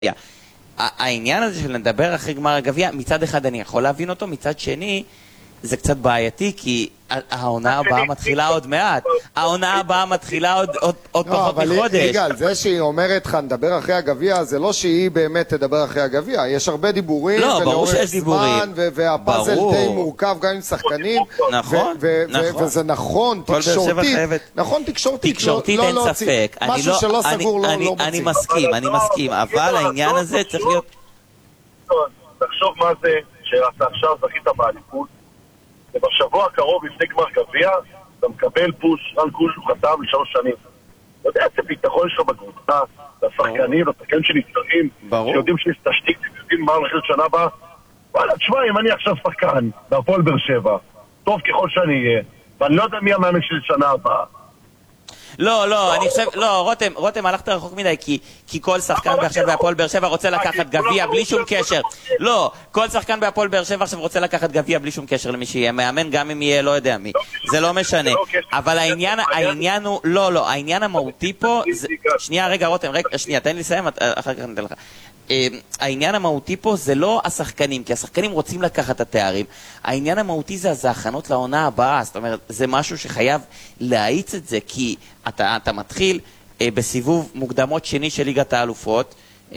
העניין הזה של לדבר אחרי גמר הגביע, מצד אחד אני יכול להבין אותו, מצד שני זה קצת בעייתי, כי העונה הבאה מתחילה עוד מעט. העונה הבאה מתחילה עוד פחות מחודש. יגאל, זה שהיא אומרת לך נדבר אחרי הגביע, זה לא שהיא באמת תדבר אחרי הגביע. יש הרבה דיבורים, לא, ברור שיש דיבורים. והפאזל די מורכב גם עם שחקנים. נכון, נכון. וזה נכון, תקשורתית. נכון, תקשורתית אין ספק. משהו שלא סגור לא מוציא. אני מסכים, אבל העניין הזה צריך להיות... תחשוב מה זה שאתה עכשיו זכית באליפות, ובשבוע הקרוב לפני גמר גביע אתה מקבל פוש, רן קוז'וך חתם ל3 שנים. אתה יודע איזה ביטחון שלו בקבוצה, לשחקנים, לשחקנים שנפטרים, שיודעים שיש תשתית, יודעים מה הולך לשנה הבאה. וואלה, תשמע, אם אני עכשיו שחקן בהפועל באר שבע, טוב ככל שאני אהיה, ואני לא יודע מי המאמן שלי לשנה הבאה. לא, אני חושב, לא, רותם, הלכת רחוק מדי, כי כל שחקן עכשיו בהפועל באר שבע רוצה לקחת גביע בלי שום קשר. לא, כל שחקן בהפועל באר שבע עכשיו רוצה לקחת גביע בלי שום קשר למי שיהיה מאמן, גם אם יהיה לא יודע מי. זה לא משנה. אבל העניין הוא, לא, העניין המהותי פה, שנייה, רגע, רותם, שנייה, תן לי לסיים, אחר כך ניתן לך. העניין המהותי פה זה לא השחקנים, כי השחקנים רוצים לקחת את התארים. העניין המהותי זה ההכנות לעונה הבאה, זאת אומרת, זה משהו שחייב להאיץ את זה, כי אתה מתחיל בסיבוב מוקדמות שני של ליגת האלופות,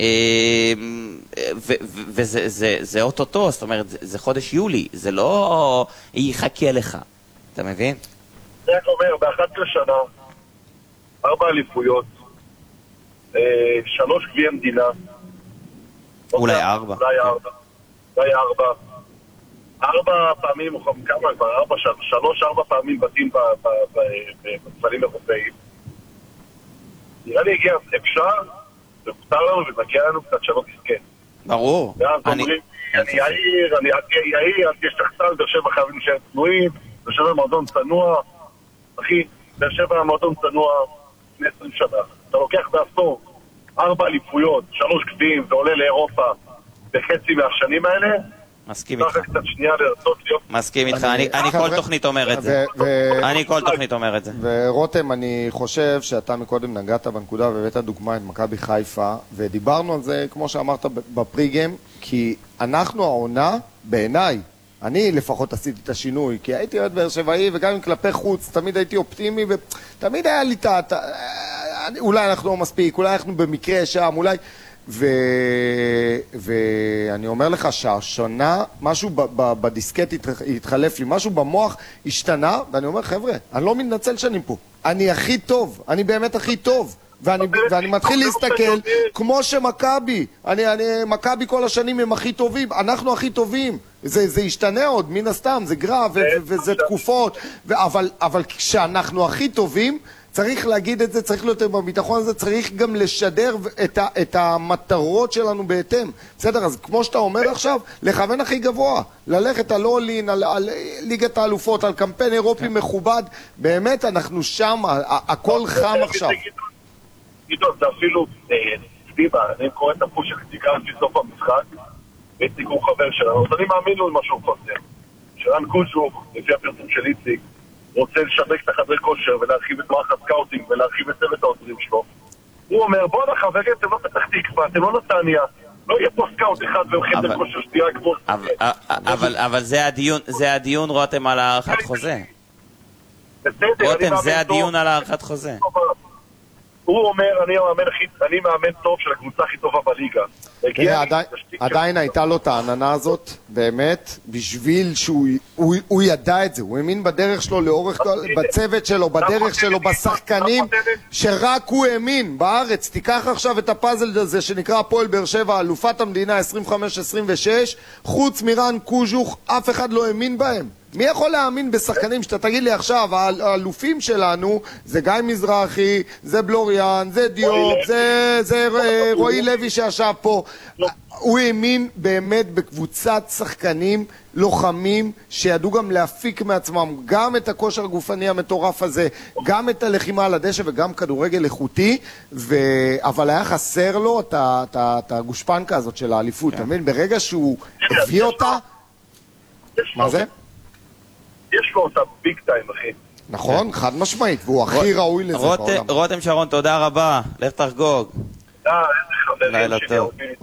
וזה אוטוטו, זאת אומרת, זה חודש יולי, זה לא יחכה לך, אתה מבין? זה רק אומר, באחת לשנה, 4 אליפויות, 3 גביעי המדינה, אולי 4. אולי 4. 4 פעמים, כמה כבר? 3-4 פעמים בתים במפעלים אירופאיים. נראה לי הגיע, אפשר, ומותר לנו ומגיע לנו קצת שלא תזכה. ברור. ואז אומרים, אני יאיר, אז יש תחתן, באר שבע חייבים שהם צנועים, באר שבע מועדון צנוע. אחי, באר שבע מועדון צנוע לפני 20 שנה. אתה לוקח בעשור 4 אליפויות, 3 גביעים, ועולה לאירופה בחצי מהשנים האלה. מסכים איתך. מסכים איתך, אני כל תוכנית אומר את זה. אני כל תוכנית אומר את זה. ורותם, אני חושב שאתה מקודם נגעת בנקודה והבאת דוגמה את מכבי חיפה, ודיברנו על זה, כמו שאמרת, בפריגם, כי אנחנו העונה, בעיניי, אני לפחות עשיתי את השינוי, כי הייתי אוהד באר שבעי, וגם עם כלפי חוץ, תמיד הייתי אופטימי, ותמיד היה לי אולי אנחנו לא מספיק, אולי אנחנו במקרה שם, אולי... ואני אומר לך שהשנה, משהו בדיסקט התחלף לי, משהו במוח השתנה, ואני אומר, חבר'ה, אני לא מתנצל שנים פה. אני הכי טוב, אני באמת הכי טוב. ואני מתחיל להסתכל כמו שמכבי, מכבי כל השנים הם הכי טובים, אנחנו הכי טובים. זה ישתנה עוד, מן הסתם, זה גרף וזה תקופות, אבל כשאנחנו הכי טובים, צריך להגיד את זה, צריך להיות בביטחון הזה, צריך גם לשדר את המטרות שלנו בהתאם. בסדר, אז כמו שאתה אומר עכשיו, לכוון הכי גבוה, ללכת על אולין, על ליגת האלופות, על קמפיין אירופי מכובד, באמת אנחנו שם, הכל חם עכשיו. גידול, זה אפילו, סביבה, אני קורא את הפוש שחציקה לפי סוף המשחק, ואיציק הוא חבר שלנו, אז אני מאמין לו למה שהוא חוסר. שרן קוז'וך, לפי הפרסום של איציק, רוצה לשדרג את החדרי כושר ולהרחיב את מערך הסקאוטינג ולהרחיב את צוות העוזרים שלו. הוא אומר, בוא נחברים, אתם לא פתח תקווה, אתם לא נתניה, לא יהיה פה סקאוט אחד וחדר כושר שתהיה כמו... אבל זה הדיון, רותם, על הערכת חוזה. רותם, זה הדיון על הערכת חוזה. הוא אומר, אני מאמן טוב של הקבוצה הכי טובה בליגה. עדיין הייתה לו את העננה הזאת, באמת, בשביל שהוא ידע את זה, הוא האמין בדרך שלו לאורך, בצוות שלו, בדרך שלו, בשחקנים, שרק הוא האמין בארץ. תיקח עכשיו את הפאזל הזה שנקרא הפועל באר שבע, אלופת המדינה 25-26, חוץ מרן קוז'וך, אף אחד לא האמין בהם. מי יכול להאמין בשחקנים שאתה תגיד לי עכשיו, האלופים שלנו, זה גיא מזרחי, זה בלוריאן, זה דיופ, זה רועי לוי שישב פה. הוא האמין באמת בקבוצת שחקנים לוחמים שידעו גם להפיק מעצמם גם את הכושר הגופני המטורף הזה, גם את הלחימה על הדשא וגם כדורגל איכותי, אבל היה חסר לו את הגושפנקה הזאת של האליפות. אתה מבין? ברגע שהוא הביא אותה, מה זה? יש לו אותה ביג טיים, אחי. נכון, חד משמעית, והוא הכי ראוי לזה בעולם. רותם שרון, תודה רבה. לך תחגוג. איזה חברים לילה שלי טוב. אהובים